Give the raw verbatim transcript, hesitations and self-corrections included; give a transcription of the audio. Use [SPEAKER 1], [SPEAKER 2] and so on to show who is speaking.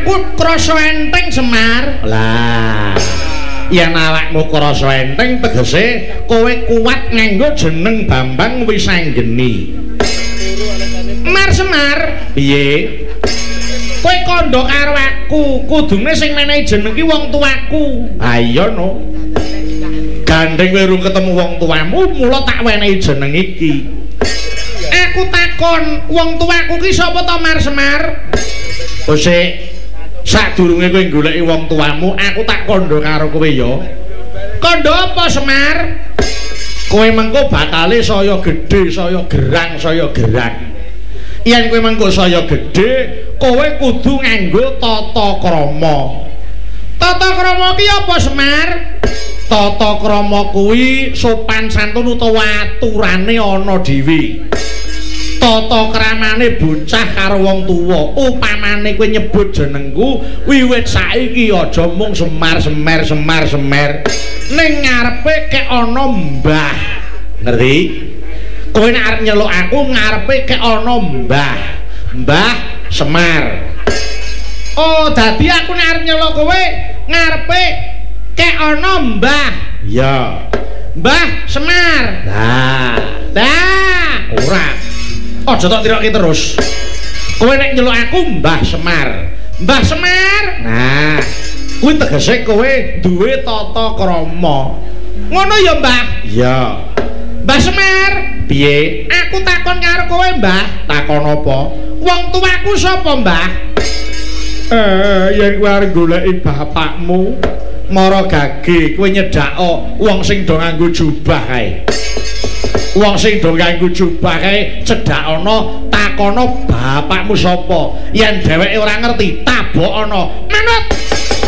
[SPEAKER 1] Aku krasa enteng Semar.
[SPEAKER 2] Lah, yen awakmu krasa enteng tegese kowe kuat nganggo jeneng Bambang Wisanggeni.
[SPEAKER 1] Mar Semar,
[SPEAKER 2] Piye?
[SPEAKER 1] kowe kandha karo aku, kudune sing menehi jeneng ki wong tuaku.
[SPEAKER 2] Ha iya no. Gandeng weru ketemu wong tuamu, mula tak wenehi jeneng iki.
[SPEAKER 1] Aku takon, wong tuaku ki sapa to Mar Semar?
[SPEAKER 2] Ose sadurunge kowe goleki wong tuamu, aku tak kandha karo kowe ya.
[SPEAKER 1] Kandha apa Semar?
[SPEAKER 2] Kowe mengko bakale saya gedhe, saya gerang, saya gerang. Yen kowe mengko saya gedhe, kowe kudu nganggo tata krama.
[SPEAKER 1] Tata krama ki apa Semar?
[SPEAKER 2] Tata krama kuwi sopan santun utawa aturane ana dhewe. Tata kramane bocah karo wong tuwa. Upamane kowe nyebut jenengku, wiwit saiki aja mung Semar Semer Semar Semer. Ning ngarepe kek ana Mbah. Ngerti? Kowe nek arep nyeluk aku ngarepe kek ana Mbah. Mbah Semar.
[SPEAKER 1] Oh, dadi aku nek arep nyeluk kowe ngarepe kek ana Mbah.
[SPEAKER 2] Ya.
[SPEAKER 1] Mbah Semar.
[SPEAKER 2] Nah,
[SPEAKER 1] Dah,
[SPEAKER 2] ora. Aja tak tiroki terus. Kowe nek nyeluk aku Mbah Semar.
[SPEAKER 1] Mbah Semar.
[SPEAKER 2] Nah, kuwi tegese kowe duwe tata krama.
[SPEAKER 1] Ngono ya, Mbah?
[SPEAKER 2] Ya.
[SPEAKER 1] Mbah Semar,
[SPEAKER 2] Piye?
[SPEAKER 1] aku takon karo kowe, Mbah.
[SPEAKER 2] Takon apa?
[SPEAKER 1] Wong tuaku sapa, Mbah?
[SPEAKER 2] Eh, yen kowe arep goleki bapakmu, mara gage kowe nyedhako wong sing do nganggo jubah kae. Wong sing do nganggo jubah kae cedhakono takono bapakmu sapa. Yen dheweke ora ngerti, tabokono.
[SPEAKER 1] Manut.